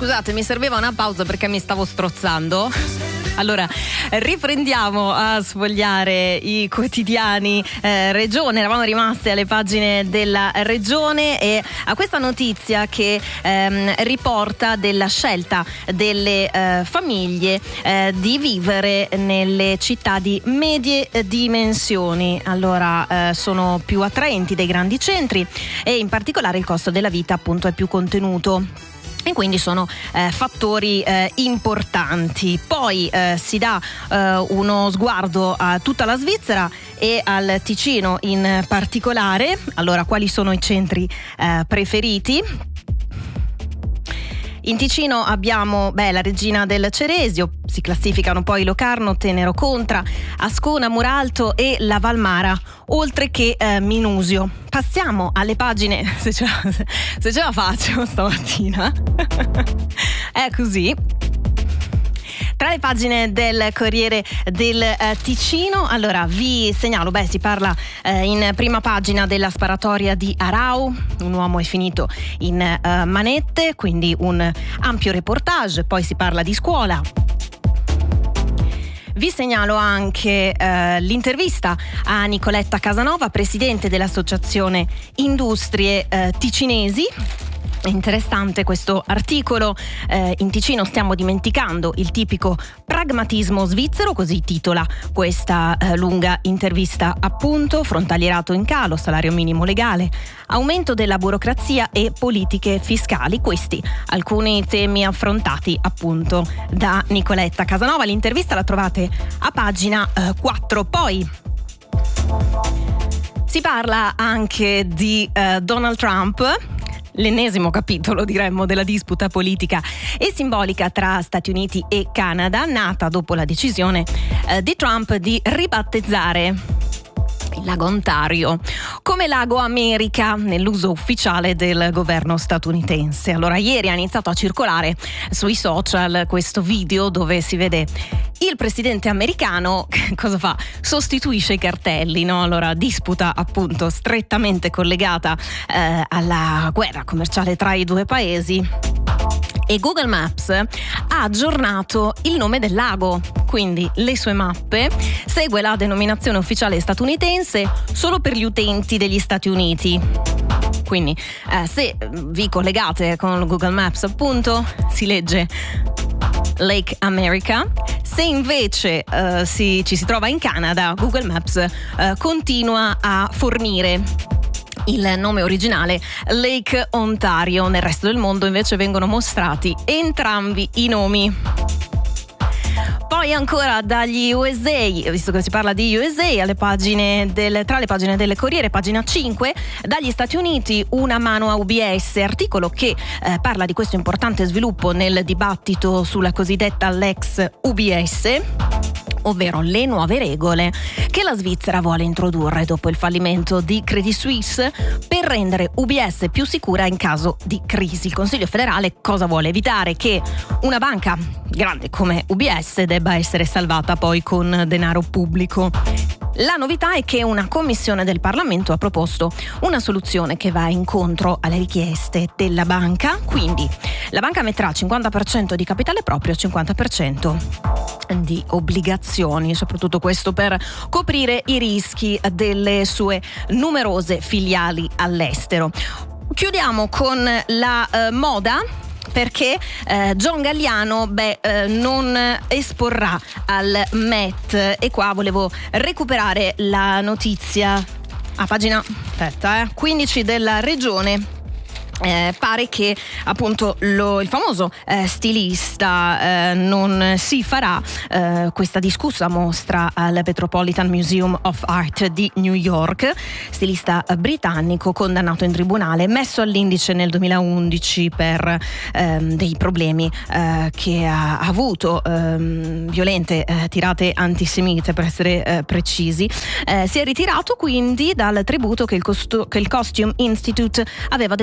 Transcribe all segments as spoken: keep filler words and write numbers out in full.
Scusate, mi serviva una pausa perché mi stavo strozzando. Allora, riprendiamo a sfogliare i quotidiani eh, Regione. Eravamo rimaste alle pagine della Regione e a questa notizia che ehm, riporta della scelta delle eh, famiglie eh, di vivere nelle città di medie dimensioni. Allora, eh, sono più attraenti dei grandi centri e in particolare il costo della vita appunto è più contenuto. E quindi sono eh, fattori eh, importanti. Poi eh, si dà eh, uno sguardo a tutta la Svizzera e al Ticino in particolare. Allora, quali sono i centri eh, preferiti? In Ticino abbiamo beh, la Regina del Ceresio, si classificano poi Locarno, Tenero Contra, Ascona, Muralto e la Valmara, oltre che eh, Minusio. Passiamo alle pagine, se ce la, se ce la faccio stamattina, è così. Tra le pagine del Corriere del eh, Ticino, allora vi segnalo, beh si parla eh, in prima pagina della sparatoria di Arau, un uomo è finito in eh, manette, quindi un ampio reportage, poi si parla di scuola. Vi segnalo anche eh, l'intervista a Nicoletta Casanova, presidente dell'Associazione Industrie eh, Ticinesi. È interessante questo articolo. Eh, in Ticino stiamo dimenticando il tipico pragmatismo svizzero, così titola questa eh, lunga intervista appunto. Frontalierato in calo, salario minimo legale, aumento della burocrazia e politiche fiscali. Questi alcuni temi affrontati appunto da Nicoletta Casanova. L'intervista la trovate a pagina eh, quattro. Poi si parla anche di eh, Donald Trump. L'ennesimo capitolo, diremmo, della disputa politica e simbolica tra Stati Uniti e Canada, nata dopo la decisione eh, di Trump di ribattezzare il lago Ontario come lago America nell'uso ufficiale del governo statunitense. Allora, ieri ha iniziato a circolare sui social questo video dove si vede il presidente americano che cosa fa? Sostituisce i cartelli, no? Allora, disputa appunto strettamente collegata eh, alla guerra commerciale tra i due paesi. E Google Maps ha aggiornato il nome del lago, quindi le sue mappe segue la denominazione ufficiale statunitense solo per gli utenti degli Stati Uniti. Quindi eh, se vi collegate con Google Maps appunto si legge Lake America. Se invece eh, si, ci si trova in Canada, Google Maps eh, continua a fornire il nome originale Lake Ontario. Nel resto del mondo invece vengono mostrati entrambi i nomi. Poi ancora dagli U S A, visto che si parla di U S A, alle pagine del, tra le pagine del Corriere, pagina cinque, dagli Stati Uniti una mano a U B S, articolo che eh, parla di questo importante sviluppo nel dibattito sulla cosiddetta Lex U B S, ovvero le nuove regole che la Svizzera vuole introdurre dopo il fallimento di Credit Suisse per rendere U B S più sicura in caso di crisi. Il Consiglio federale cosa vuole? Evitare che una banca grande come U B S debba essere salvata poi con denaro pubblico. La novità è che una commissione del Parlamento ha proposto una soluzione che va incontro alle richieste della banca, quindi la banca metterà cinquanta per cento di capitale proprio e cinquanta per cento di obbligazioni, soprattutto questo per coprire i rischi delle sue numerose filiali all'estero. Chiudiamo con la eh, moda, perché eh, John Galliano beh, eh, non esporrà al Met, e qua volevo recuperare la notizia a pagina aspetta, eh, quindici della Regione. Eh, pare che appunto lo, il famoso eh, stilista eh, non si farà eh, questa discussa mostra al Metropolitan Museum of Art di New York. Stilista britannico condannato in tribunale, messo all'indice nel duemilaundici per ehm, dei problemi eh, che ha avuto, ehm, violente eh, tirate antisemite per essere eh, precisi. Eh, si è ritirato quindi dal tributo che il, costu- che il Costume Institute aveva deciso di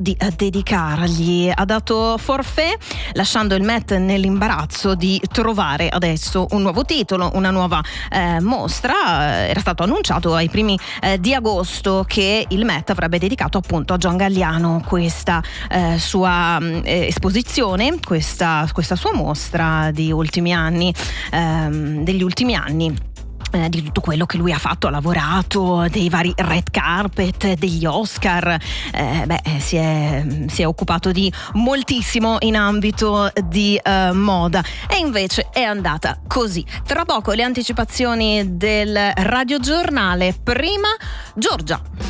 di eh, dedicargli. Ha dato forfait, lasciando il Met nell'imbarazzo di trovare adesso un nuovo titolo, una nuova eh, mostra. Era stato annunciato ai primi eh, di agosto che il Met avrebbe dedicato appunto a John Galliano questa eh, sua eh, esposizione, questa, questa sua mostra di ultimi anni, ehm, degli ultimi anni. Eh, di tutto quello che lui ha fatto, ha lavorato, dei vari red carpet, degli Oscar, eh, beh, si è, si è occupato di moltissimo in ambito di eh, moda, e invece è andata così. Tra poco le anticipazioni del radiogiornale, prima Giorgia.